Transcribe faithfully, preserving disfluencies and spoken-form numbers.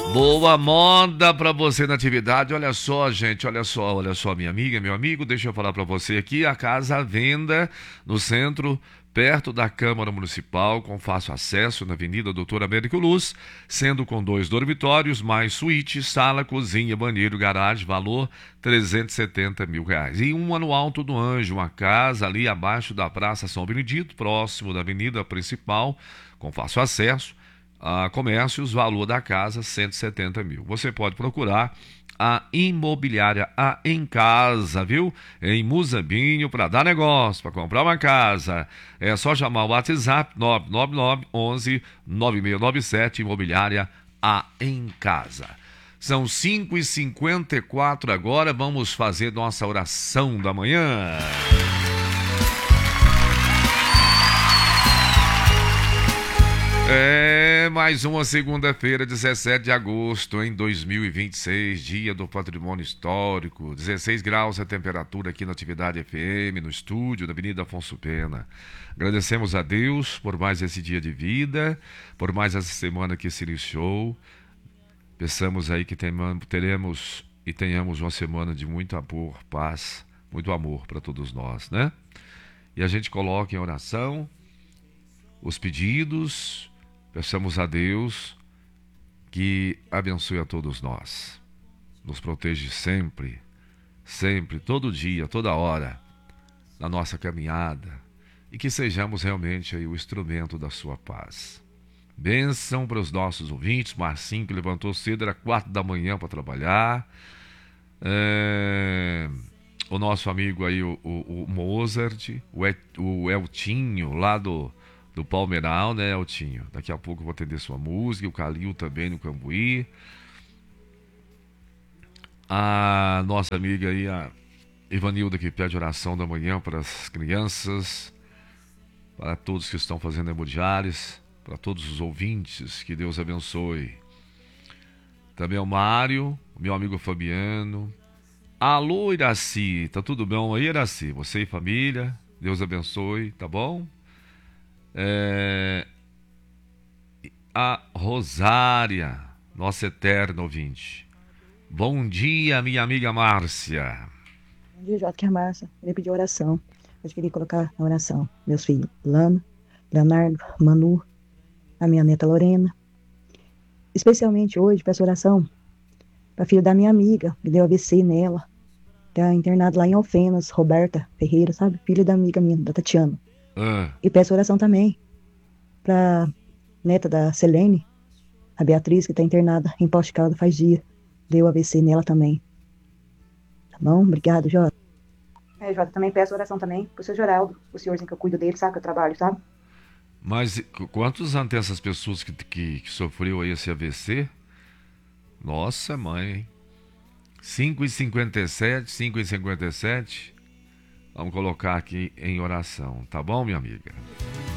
Boa moda pra você na atividade. Olha só, gente, olha só, olha só, minha amiga, meu amigo, deixa eu falar pra você aqui, a casa à venda no centro, perto da Câmara Municipal, com fácil acesso na Avenida Doutor Américo Luz, sendo com dois dormitórios, mais suíte, sala, cozinha, banheiro, garagem, valor trezentos e setenta mil reais. E uma no Alto do Anjo, uma casa ali abaixo da Praça São Benedito, próximo da Avenida Principal, com fácil acesso. A comércios, valor da casa cento e setenta mil. Você pode procurar a imobiliária A Em Casa, viu? Em Muzambinho, para dar negócio, para comprar uma casa. É só chamar o WhatsApp nove nove nove, onze, nove seis nove sete, imobiliária A Em Casa. São cinco e cinquenta e quatro agora, vamos fazer nossa oração da manhã. É, mais uma segunda-feira, dezessete de agosto, em dois mil e vinte e seis, dia do Patrimônio Histórico, dezesseis graus a temperatura aqui na Atividade F M, no estúdio da Avenida Afonso Pena. Agradecemos a Deus por mais esse dia de vida, por mais essa semana que se iniciou. Pensamos aí que teremos e tenhamos uma semana de muito amor, paz, muito amor para todos nós, né? E a gente coloca em oração os pedidos. Peçamos a Deus que abençoe a todos nós, nos protege sempre, sempre, todo dia, toda hora, na nossa caminhada, e que sejamos realmente aí o instrumento da sua paz. Bênção para os nossos ouvintes. Marcinho, que levantou cedo, era quatro da manhã para trabalhar. É... O nosso amigo aí, o, o, o Mozart, o, Et, o Eltinho, lá do... do Palmeiral, né, Eltinho? Daqui a pouco eu vou atender sua música. O Calil também no Cambuí. A nossa amiga aí, a Ivanilda, que pede oração da manhã para as crianças, para todos que estão fazendo hemodiálise, para todos os ouvintes, que Deus abençoe. Também o Mário, o meu amigo Fabiano. Alô, Iraci, tá tudo bom aí, Iraci? Você e família, Deus abençoe, tá bom? É... A Rosária, nossa eterna ouvinte. Bom dia, minha amiga Márcia. Bom dia, Jota, que é a Márcia. Ele pediu oração. Eu queria colocar na oração meus filhos, Lana, Leonardo, Manu, a minha neta Lorena. Especialmente hoje, peço oração para a filha da minha amiga, que deu A V C nela. Está internada lá em Alfenas, Roberta Ferreira, sabe? Filha da amiga minha, da Tatiana. Ah. E peço oração também para neta da Selene, a Beatriz, que está internada em Poste Caldas faz dia. Deu A V C nela também. Tá bom? Obrigado, Jota. É, Jota, também peço oração também pro seu Geraldo, o senhorzinho que eu cuido dele, sabe? Que eu trabalho, sabe? Mas quantos anos tem essas pessoas que, que, que sofreu aí esse A V C? Nossa, mãe. cinco e cinquenta e sete, cinco e cinquenta e sete. Vamos colocar aqui em oração, tá bom, minha amiga?